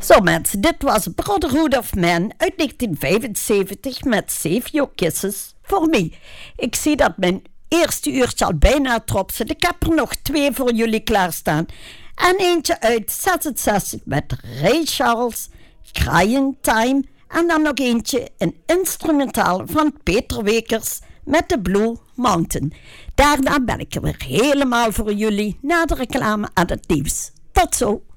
Zo mensen, dit was Brotherhood of Man uit 1975 met Save Your Kisses voor mij. Ik zie dat mijn eerste uurtje al bijna erop zit. Ik heb er nog 2 voor jullie klaarstaan. En eentje uit 66 met Ray Charles, Crying Time. En dan nog eentje, een instrumentaal van Peter Wekers met de Blue Mountain. Daarna ben ik er weer helemaal voor jullie na de reclame aan het nieuws. Tot zo!